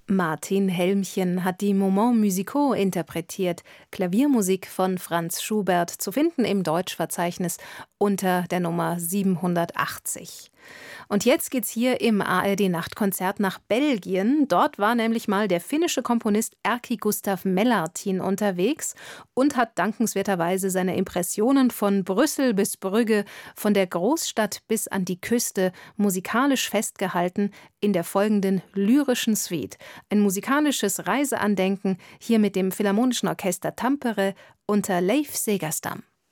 Martin Helmchen hat die Moments musicaux interpretiert, Klaviermusik von Franz Schubert, zu finden im Deutschverzeichnis unter der Nummer 780. Und jetzt geht's hier im ARD-Nachtkonzert nach Belgien. Dort war nämlich mal der finnische Komponist Erkki Gustav Mellartin unterwegs und hat dankenswerterweise seine Impressionen von Brüssel bis Brügge, von der Großstadt bis an die Küste musikalisch festgehalten in der folgenden lyrischen Suite. Ein musikalisches Reiseandenken hier mit dem Philharmonischen Orchester Tampere unter Leif Segerstam.